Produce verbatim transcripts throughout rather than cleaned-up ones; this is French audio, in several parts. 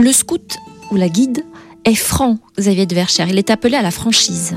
Le scout ou la guide est franc, Xavier de Verschère. Il est appelé à la franchise.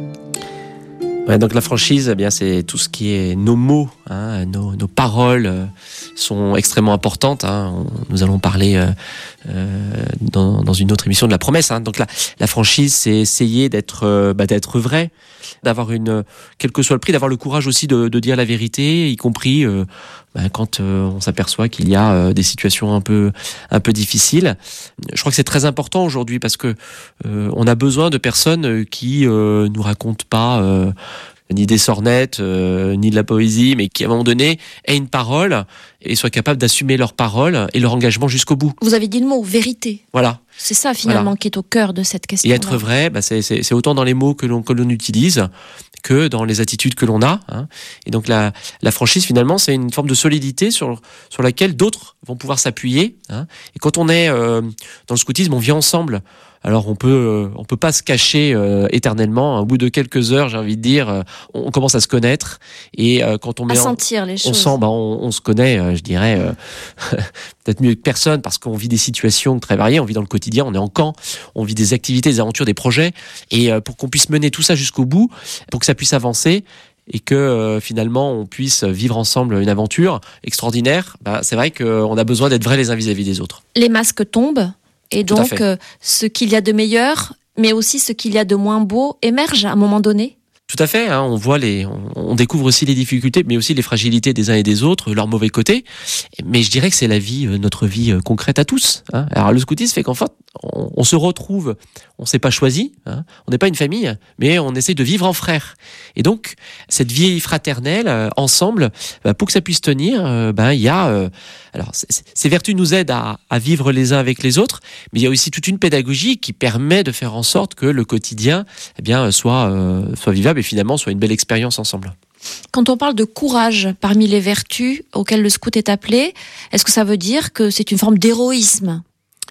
Ouais, donc la franchise, eh bien, c'est tout ce qui est nos mots, hein, nos, nos paroles euh, sont extrêmement importantes. Hein. On, nous allons parler euh, euh, dans, dans une autre émission de la promesse. Hein. Donc la, la franchise, c'est essayer d'être, euh, bah, d'être vrai, d'avoir une, quel que soit le prix, d'avoir le courage aussi de, de dire la vérité, y compris euh, bah, quand euh, on s'aperçoit qu'il y a euh, des situations un peu, un peu difficiles. Je crois que c'est très important aujourd'hui parce que euh, on a besoin de personnes qui euh, nous racontent pas euh, ni des sornettes, euh, ni de la poésie, mais qui à un moment donné aient une parole et soient capables d'assumer leur parole et leur engagement jusqu'au bout. Vous avez dit le mot vérité. Voilà. C'est ça finalement voilà. qui est au cœur de cette question. Et être vrai, bah, c'est, c'est, c'est autant dans les mots que l'on, que l'on utilise que dans les attitudes que l'on a. Hein. Et donc la, la franchise finalement, c'est une forme de solidité sur, sur laquelle d'autres vont pouvoir s'appuyer. Hein. Et quand on est euh, dans le scoutisme, on vit ensemble. Alors on peut euh, on peut pas se cacher euh, éternellement. Au bout de quelques heures, j'ai envie de dire, euh, on commence à se connaître et euh, quand on met à sentir en, les choses. On sent, bah, on, on se connaît. Euh, je dirais euh, peut-être mieux que personne parce qu'on vit des situations très variées. On vit dans le quotidien, on est en camp, on vit des activités, des aventures, des projets. Et euh, pour qu'on puisse mener tout ça jusqu'au bout, pour que ça puisse avancer. Et que euh, finalement on puisse vivre ensemble une aventure extraordinaire, bah, c'est vrai qu'on a besoin d'être vrais les uns vis-à-vis des autres. Les masques tombent. Et donc, euh, ce qu'il y a de meilleur, mais aussi ce qu'il y a de moins beau, émerge à un moment donné. Tout à fait, hein, on voit les, on, on découvre aussi les difficultés, mais aussi les fragilités des uns et des autres, leurs mauvais côtés. Mais je dirais que c'est la vie, notre vie concrète à tous. Hein. Alors le scoutisme fait qu'en fait, on, on se retrouve, on s'est pas choisi, hein, on n'est pas une famille, mais on essaie de vivre en frères. Et donc cette vie fraternelle, euh, ensemble, bah, pour que ça puisse tenir, euh, ben il y a, euh, alors c- c- ces vertus nous aident à, à vivre les uns avec les autres, mais il y a aussi toute une pédagogie qui permet de faire en sorte que le quotidien, eh bien, soit euh, soit vivable et finalement soit une belle expérience ensemble. Quand on parle de courage parmi les vertus auxquelles le scout est appelé, est-ce que ça veut dire que c'est une forme d'héroïsme ?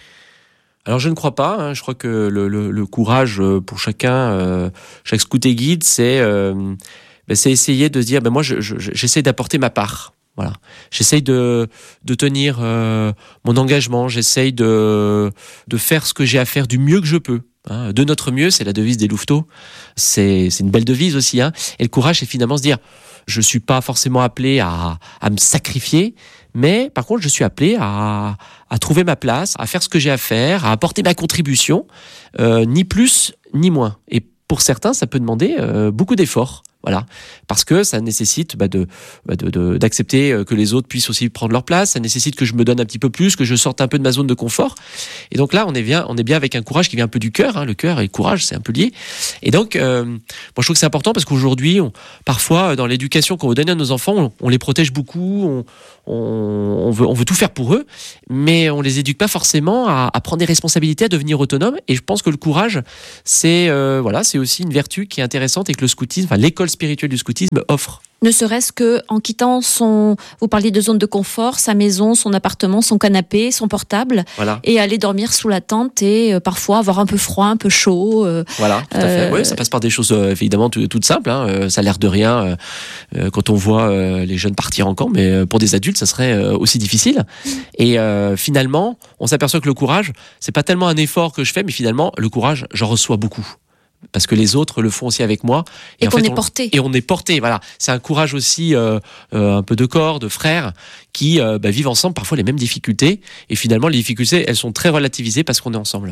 Alors je ne crois pas, hein. Je crois que le, le, le courage pour chacun, euh, chaque scout et guide, c'est, euh, ben c'est essayer de se dire, ben moi je, je, j'essaie d'apporter ma part. Voilà. J'essaye de, de tenir euh, mon engagement, j'essaye de, de faire ce que j'ai à faire du mieux que je peux. Hein. De notre mieux, c'est la devise des louveteaux. C'est, c'est une belle devise aussi. Hein. Et le courage, c'est finalement se dire, je suis pas forcément appelé à, à me sacrifier, mais par contre, je suis appelé à, à trouver ma place, à faire ce que j'ai à faire, à apporter ma contribution, euh, ni plus ni moins. Et pour certains, ça peut demander euh, beaucoup d'efforts. Voilà, parce que ça nécessite bah, de, bah, de, de, d'accepter que les autres puissent aussi prendre leur place. Ça nécessite que je me donne un petit peu plus, que je sorte un peu de ma zone de confort. Et donc là, on est bien, on est bien avec un courage qui vient un peu du cœur. Hein. Le cœur et le courage, c'est un peu lié. Et donc, euh, moi, je trouve que c'est important parce qu'aujourd'hui, on, parfois, dans l'éducation qu'on veut donner à nos enfants, on, on les protège beaucoup, on, on, on, veut, on veut tout faire pour eux, mais on les éduque pas forcément à, à prendre des responsabilités, à devenir autonomes. Et je pense que le courage, c'est euh, voilà, c'est aussi une vertu qui est intéressante et que le scoutisme, enfin l'école spirituelle du scoutisme offre. Ne serait-ce que en quittant son, vous parliez de zone de confort, sa maison, son appartement, son canapé, son portable, voilà. Et aller dormir sous la tente et euh, parfois avoir un peu froid, un peu chaud. Euh, voilà, tout à fait. Euh... Oui, ça passe par des choses euh, évidemment tout, toutes simples. Hein. Euh, ça a l'air de rien euh, euh, quand on voit euh, les jeunes partir en camp, mais euh, pour des adultes, ça serait euh, aussi difficile. Mmh. Et euh, finalement, on s'aperçoit que le courage, c'est pas tellement un effort que je fais, mais finalement, le courage, j'en reçois beaucoup. Parce que les autres le font aussi avec moi. Et, et en qu'on fait, est on, porté. Et on est porté, voilà. C'est un courage aussi, euh, euh, un peu de corps, de frères, qui euh, bah, vivent ensemble parfois les mêmes difficultés. Et finalement, les difficultés, elles sont très relativisées parce qu'on est ensemble.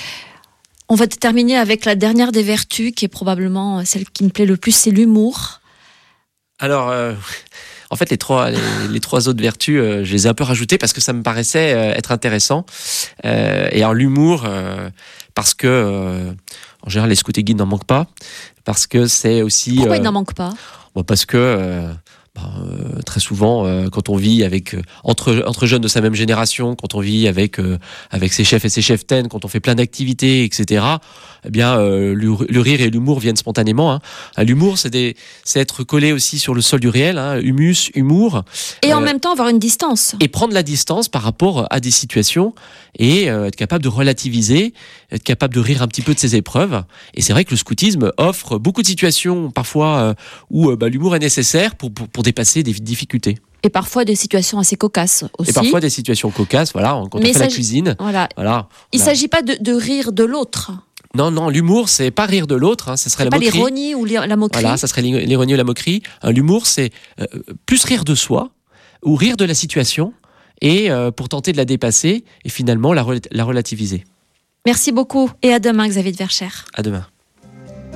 On va terminer avec la dernière des vertus, qui est probablement celle qui me plaît le plus, c'est l'humour. Alors... Euh... En fait, les trois, les, les trois autres vertus, euh, je les ai un peu rajoutées parce que ça me paraissait euh, être intéressant. Euh, et alors l'humour, euh, parce que euh, en général les scouts et guides n'en manquent pas, parce que c'est aussi. Pourquoi euh, ils n'en manquent pas ? Bon, parce que euh, bah, euh, très souvent, euh, quand on vit avec euh, entre entre jeunes de sa même génération, quand on vit avec euh, avec ses chefs et ses cheftaines, quand on fait plein d'activités, et cetera. Eh bien, euh, le, le rire et l'humour viennent spontanément. Hein. L'humour, c'est, des, c'est être collé aussi sur le sol du réel. Hein. Humus, humour. Et euh, en même temps, avoir une distance. Et prendre la distance par rapport à des situations et euh, être capable de relativiser, être capable de rire un petit peu de ses épreuves. Et c'est vrai que le scoutisme offre beaucoup de situations, parfois, euh, où euh, bah, l'humour est nécessaire pour, pour, pour dépasser des difficultés. Et parfois des situations assez cocasses aussi. Et parfois des situations cocasses, voilà, quand Mais on fait la s'agit- cuisine. Voilà. Voilà, Il ne voilà. s'agit pas de, de rire de l'autre. Non, non, l'humour, c'est pas rire de l'autre, hein, ce serait C'est la pas moquerie. l'ironie ou l'i- la moquerie. Voilà, ça serait l'ir- l'ironie ou la moquerie. Euh, L'humour, c'est euh, plus rire de soi ou rire de la situation et euh, pour tenter de la dépasser et finalement la, rel- la relativiser. Merci beaucoup et à demain Xavier de Verchères. À demain.